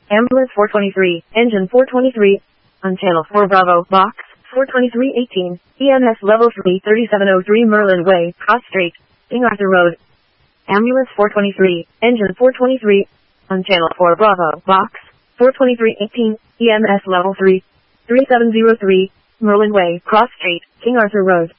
Ambulance 423, Engine 423, on Channel 4 Bravo, Box 42318, EMS Level 3, 3703 Merlin Way, Cross Street, King Arthur Road. Ambulance 423, Engine 423, on Channel 4 Bravo, Box 42318, EMS Level 3, 3703, Merlin Way, Cross Street, King Arthur Road.